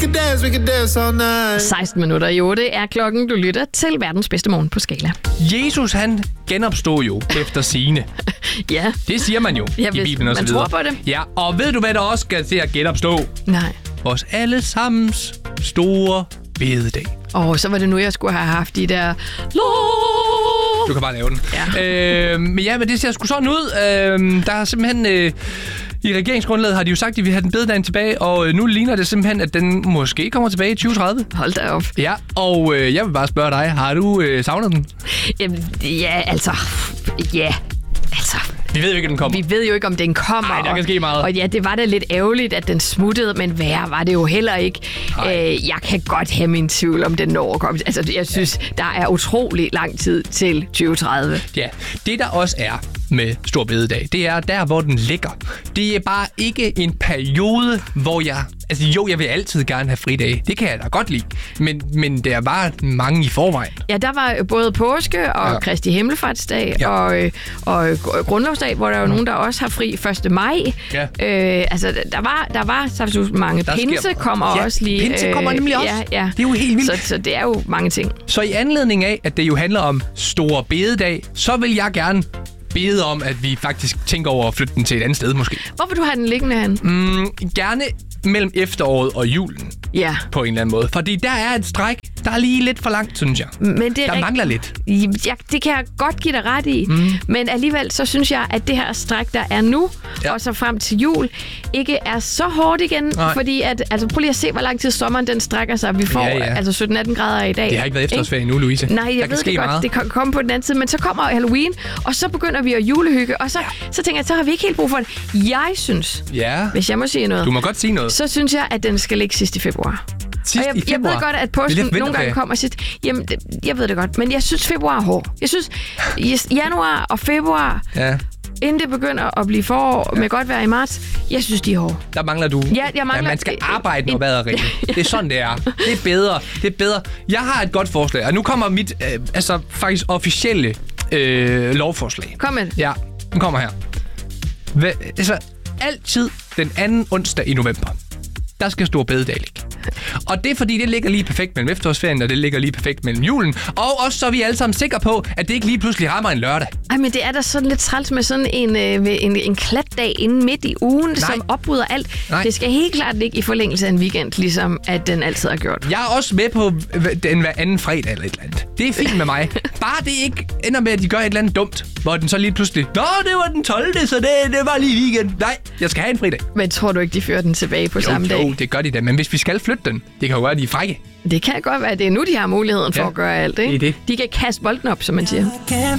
16 minutter i 8 er klokken. Du lytter til verdens bedste morgen på Skala. Jesus, han genopstod jo efter sigende. Ja. Det siger man jo i Bibelen og så videre. Man tror på det. Ja, og ved du, hvad der også skal til at genopstå? Nej. Vores allesammens store bededag. Så var det nu, jeg skulle have haft de der... Du kan bare lave den. Ja. Men det ser sgu sådan ud. Der er simpelthen... I regeringsgrundlaget har de jo sagt, at de vil have den bededagen tilbage, og nu ligner det simpelthen, at den måske kommer tilbage i 2030. Hold da op. Ja, og jeg vil bare spørge dig, har du savnet den? Altså... Vi ved jo ikke, at den kommer. Vi ved jo ikke, om den kommer. Nej, der kan ske meget. Og ja, det var da lidt ærgerligt, at den smuttede, men værre var det jo heller ikke. Jeg kan godt have min tvivl, om den når at komme. Altså, jeg synes, der er utrolig lang tid til 2030. Ja, det der også er med Stor Bededag, det er der, hvor den ligger. Det er bare ikke en periode, hvor jeg... Altså jo, jeg vil altid gerne have fridag. Det kan jeg da godt lide. Men der er bare mange i forvejen. Ja, der var både påske og Kristi Himmelfartsdag og Grundlovsdag, hvor der er jo nogen, der også har fri 1. maj. Ja. Der var så mange. Pinse kommer også lige. Pinse kommer nemlig også. Ja. Det er jo helt vildt. Så det er jo mange ting. Så i anledning af, at det jo handler om Store Bededag, så vil jeg gerne bede om, at vi faktisk tænker over at flytte den til et andet sted, måske. Hvor vil du have den liggende hen? Gerne mellem efteråret og julen. Ja. På en eller anden måde. Fordi der er et stræk, der er lige lidt for langt, synes jeg. Men det mangler lidt. Ja, det kan jeg godt give dig ret i. Men alligevel, så synes jeg, at det her stræk, der er nu, og så frem til jul, ikke er så hårdt igen. Nej. Fordi at, prøv lige at se, hvor lang tid sommeren den strækker sig. Vi får 17-18 grader i dag. Det har ikke været efterårsferie nu, Louise. Nej, jeg ved det godt. Meget. Det kan komme på den anden side. Men så kommer Halloween, og så begynder vi at julehygge. Og så tænker jeg, så har vi ikke helt brug for det. Jeg synes, hvis jeg må sige noget. Du må godt sige noget. Så synes jeg, at den skal ligge sidst i februar. Jeg ved godt, at påsken nogle gange kommer sidst. Jamen, jeg ved det godt, men jeg synes, februar er hård. Jeg synes, januar og februar, inden det begynder at blive forår med godt vejr i marts, jeg synes, de er hårde. Der mangler du. Ja, jeg mangler... man skal arbejde, når vejret er rent. Det er sådan, det er. Det er bedre. Jeg har et godt forslag, og nu kommer mit faktisk officielle lovforslag. Kom med det. Ja, den kommer her. Altid den anden onsdag i november, der skal Stor Bededag ligge. Og det er fordi, det ligger lige perfekt mellem efterårsferien, og det ligger lige perfekt mellem julen. Og også så er vi alle sammen sikre på, at det ikke lige pludselig rammer en lørdag. Ej, men det er da sådan lidt træls med sådan en klatdag inden midt i ugen, som opbryder alt. Nej. Det skal helt klart ligge i forlængelse af en weekend, ligesom at den altid har gjort. Jeg er også med på den hver anden fredag eller et eller andet. Det er fint med mig. Bare det ikke ender med, at de gør et eller andet dumt, hvor den så lige pludselig, det var den 12. så det var lige weekend. Nej, jeg skal have en fridag. Men tror du ikke, de fører den tilbage på samme dag? Jo, det gør de da. Men hvis vi skal flytte den, det kan jo være, at de er frække. Det kan godt være, at det er nu, de har muligheden for at gøre alt, ikke? Det. De kan kaste bolden op, som man siger.